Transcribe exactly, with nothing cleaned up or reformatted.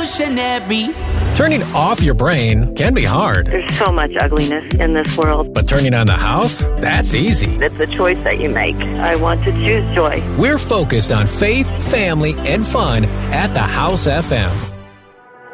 revolutionary. Turning off your brain can be hard. There's so much ugliness in this world. But turning on the house? That's easy. It's a choice that you make. I want to choose joy. We're focused on faith, family, and fun at the House F M.